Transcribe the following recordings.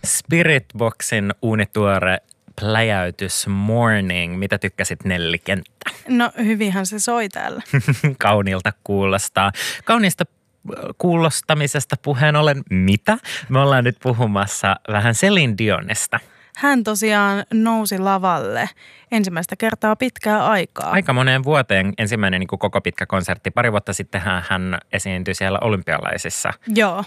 Spiritboxin uunituore pläjäytys Morning. Mitä tykkäsit Nelli Kenttä? No hyvinhän se soi täällä. Kauniilta kuulostaa. Kauniista kuulostamisesta puheen ollen mitä? Me ollaan nyt puhumassa vähän Celine Dionista. Hän tosiaan nousi lavalle ensimmäistä kertaa pitkää aikaa. Aika moneen vuoteen ensimmäinen niin kuin koko pitkä konsertti. Pari vuotta sitten hän esiintyi siellä olympialaisissa. Joo.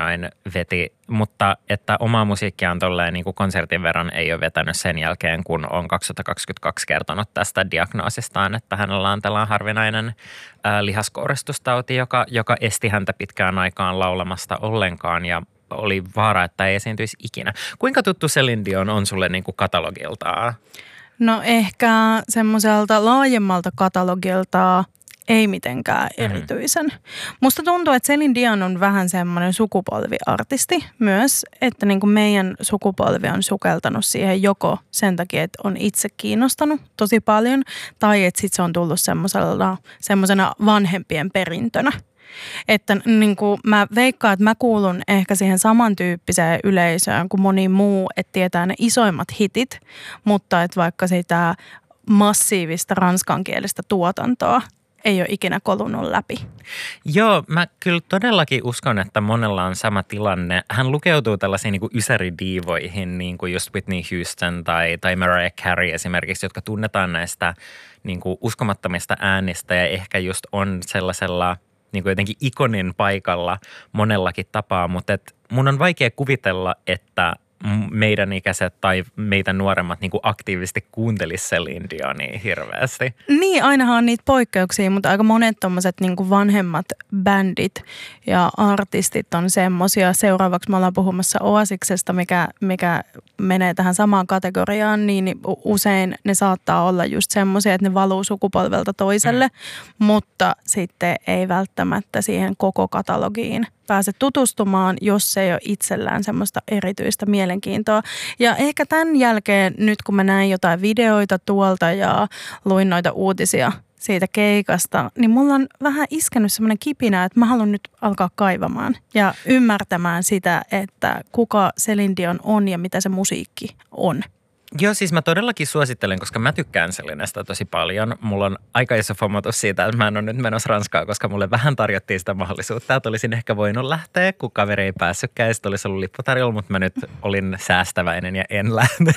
Veti, mutta että omaa musiikkiaan tolleen niin kuin konsertin verran ei ole vetänyt sen jälkeen, kun on 2022 kertonut tästä diagnoosistaan, että hänellä on tällainen harvinainen lihaskouristustauti, joka esti häntä pitkään aikaan laulamasta ollenkaan ja oli vaara, että ei esiintyisi ikinä. Kuinka tuttu Celine Dion on sulle niin kuin katalogiltaan? No ehkä semmoiselta laajemmalta katalogilta ei mitenkään erityisen. Musta tuntuu, että Celine Dion on vähän semmoinen sukupolviartisti myös, että niin kuin meidän sukupolvi on sukeltanut siihen joko sen takia, että on itse kiinnostanut tosi paljon, tai että sitten se on tullut semmoisena vanhempien perintönä. Että niin kuin mä veikkaan, että mä kuulun ehkä siihen samantyyppiseen yleisöön kuin moni muu, että tietää ne isoimmat hitit, mutta että vaikka sitä massiivista ranskankielistä tuotantoa ei ole ikinä kolunut läpi. Joo, mä kyllä todellakin uskon, että monella on sama tilanne. Hän lukeutuu tällaisiin niin kuin ysäridiivoihin, niin kuin just Whitney Houston tai Mariah Carey esimerkiksi, jotka tunnetaan näistä niin kuin uskomattomista äänistä ja ehkä just on sellaisella niin kuin jotenkin ikonin paikalla monellakin tapaa, mutta mun on vaikea kuvitella, että meidän ikäiset tai meitä nuoremmat niin kuin aktiivisesti kuuntelisi Celine Dionia hirveästi. Niin, ainahan on niitä poikkeuksia, mutta aika monet tommoset niin kuin vanhemmat bändit ja artistit on semmosia. Seuraavaksi me ollaan puhumassa Oasiksesta, mikä menee tähän samaan kategoriaan, niin usein ne saattaa olla just semmosia, että ne valuu sukupolvelta toiselle, mutta sitten ei välttämättä siihen koko katalogiin pääse tutustumaan, jos ei ole itsellään semmoista erityistä mielenkiintoa. Ja ehkä tämän jälkeen, nyt kun mä näin jotain videoita tuolta ja luin noita uutisia siitä keikasta, niin mulla on vähän iskenyt semmoinen kipinä, että mä haluan nyt alkaa kaivamaan ja ymmärtämään sitä, että kuka Celine Dion on ja mitä se musiikki on. Joo, siis mä todellakin suosittelen, koska mä tykkään Celinesta tosi paljon. Mulla on aika iso fomotus siitä, että mä en ole nyt menossa Ranskaan, koska mulle vähän tarjottiin sitä mahdollisuutta, että olisin ehkä voinut lähteä, kun kaveri ei päässytkään ja sitten olisi ollut lippu tarjolla, mutta mä nyt olin säästäväinen ja en lähtenyt.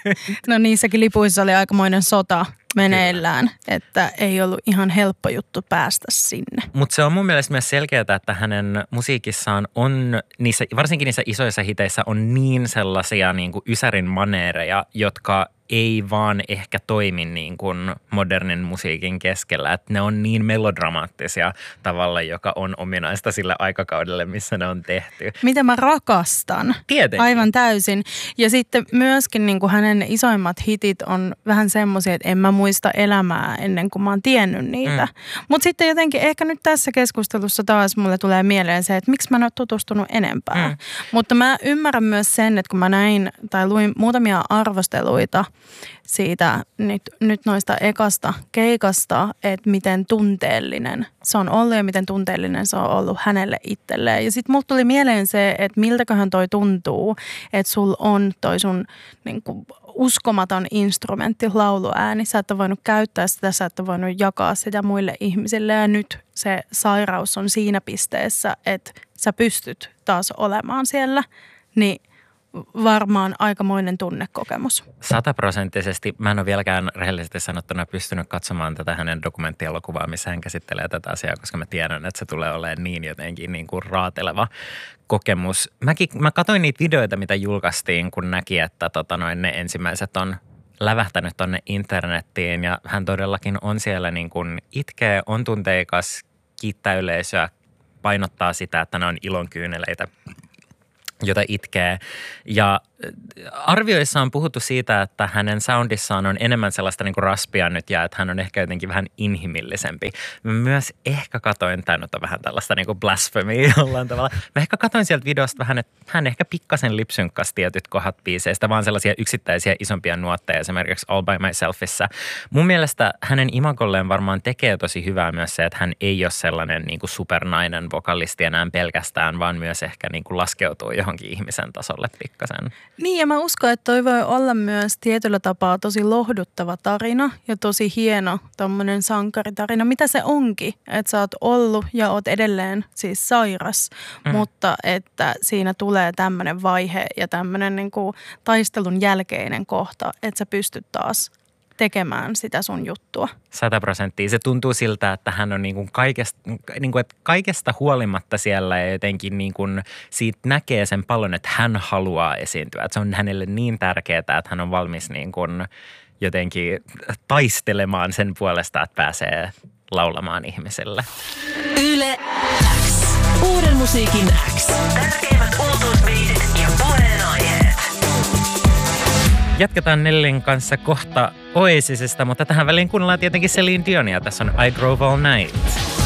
No niissäkin lipuissa oli aikamoinen sota meneillään, että ei ollut ihan helppo juttu päästä sinne. Mutta se on mun mielestä myös selkeää, että hänen musiikissaan on, varsinkin niissä isoissa hiteissä on niin sellaisia niin kuin ysärin maneereja, jotka ei vaan ehkä toimi niin kuin modernin musiikin keskellä. Että ne on niin melodramaattisia tavalla, joka on ominaista sille aikakaudelle, missä ne on tehty. Mitä mä rakastan. Tietenkin. Aivan täysin. Ja sitten myöskin niin kuin hänen isoimmat hitit on vähän semmoisia, että en mä muista elämää ennen kuin mä oon tiennyt niitä. Mutta sitten jotenkin ehkä nyt tässä keskustelussa taas mulle tulee mieleen se, että miksi mä en ole tutustunut enempää. Mutta mä ymmärrän myös sen, että kun mä näin tai luin muutamia arvosteluita siitä nyt noista ekasta keikasta, että miten tunteellinen se on ollut ja miten tunteellinen se on ollut hänelle itselleen. Ja sitten mulle tuli mieleen se, että miltäköhän toi tuntuu, että sul on toi sun niin kuin uskomaton instrumentti, lauluääni. Sä et ole voinut käyttää sitä, sä et ole voinut jakaa sitä muille ihmisille ja nyt se sairaus on siinä pisteessä, että sä pystyt taas olemaan siellä, niin varmaan aikamoinen tunnekokemus. 100%. Mä en ole vieläkään rehellisesti sanottuna pystynyt katsomaan tätä hänen dokumenttielokuvaa, missä hän käsittelee tätä asiaa, koska mä tiedän, että se tulee olemaan niin jotenkin niin kuin raateleva kokemus. Mä katsoin niitä videoita, mitä julkaistiin, kun näki, että ne ensimmäiset on lävähtänyt tonne internettiin ja hän todellakin on siellä niin kuin itkee, on tunteikas, kiittää yleisöä, painottaa sitä, että ne on ilonkyyneleitä, jota itkee. Ja arvioissa on puhuttu siitä, että hänen soundissaan on enemmän sellaista niin kuin raspia nyt ja että hän on ehkä jotenkin vähän inhimillisempi. Mä myös ehkä katoin, tämä nyt on vähän tällaista niin kuin blasphemia jollain tavalla. Mä ehkä katoin sieltä videosta vähän, että hän ehkä pikkasen lipsynkkasi tietyt kohdat biiseistä, vaan sellaisia yksittäisiä isompia nuotteja esimerkiksi All by Myselfissa. Mun mielestä hänen imagolleen varmaan tekee tosi hyvää myös se, että hän ei ole sellainen niin kuin supernainen vokalisti enää pelkästään, vaan myös ehkä niin kuin laskeutuu johonkin ihmisen tasolle pikkasen. Niin, ja mä uskon, että toi voi olla myös tietyllä tapaa tosi lohduttava tarina ja tosi hieno tommonen sankaritarina, mitä se onkin, että sä oot ollut ja oot edelleen siis sairas, mutta että siinä tulee tämmöinen vaihe ja tämmöinen niin kuin taistelun jälkeinen kohta, että sä pystyt taas tekemään sitä sun juttua. 100%. Se tuntuu siltä, että hän on että kaikesta huolimatta siellä jotenkin siitä näkee sen paljon, että hän haluaa esiintyä. Että se on hänelle niin tärkeää, että hän on valmis jotenkin taistelemaan sen puolesta, että pääsee laulamaan ihmiselle. Yle X. Uuden musiikin X. Tärkeimmät uutuusbiisit ja puheenaiheet. Jatketaan Nellin kanssa kohta Oasisista, mutta tähän väliin kuunnellaan tietenkin Celine Dionia. Tässä on I Drove All Night.